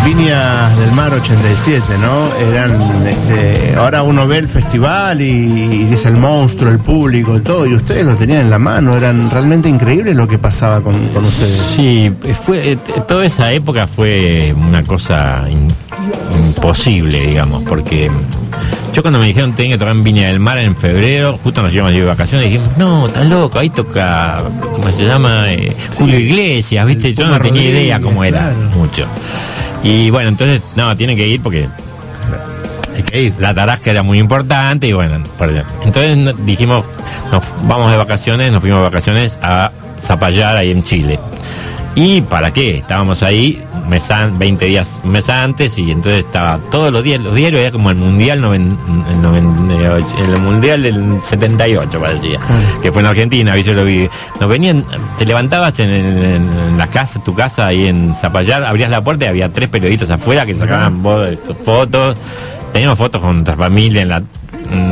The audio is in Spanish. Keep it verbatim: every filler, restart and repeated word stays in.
Viña del Mar ochenta y siete, ¿no? Eran, este, ahora uno ve el festival y, y dice el monstruo, el público, y todo, y ustedes lo tenían en la mano, eran realmente increíble lo que pasaba con, con ustedes. Sí, fue, toda esa época fue una cosa in, imposible, digamos, porque yo cuando me dijeron tengo que tocar en Viña del Mar en febrero, justo nos íbamos de vacaciones, dijimos, no, estás loco, ahí toca, ¿cómo se llama? Eh, Julio Iglesias, ¿viste? Yo no tenía idea cómo era, claro. Mucho. Y bueno, entonces, no, tienen que ir porque hay que ir. La tarasca era muy importante y bueno, por ejemplo. Entonces dijimos, nos vamos de vacaciones, nos fuimos de vacaciones a Zapallar, ahí en Chile. ¿Y para qué? Estábamos ahí mes an, veinte días, un mes antes, y entonces estaba todos los días, los diarios era como el mundial noven, el, noventa y ocho, el mundial del setenta y ocho parecía, mm. que fue en Argentina, yo lo vi. Nos venían, te levantabas en, en, en la casa, tu casa ahí en Zapallar, abrías la puerta y había tres periodistas afuera que sacaban mm. fotos. Teníamos fotos con nuestra familia en la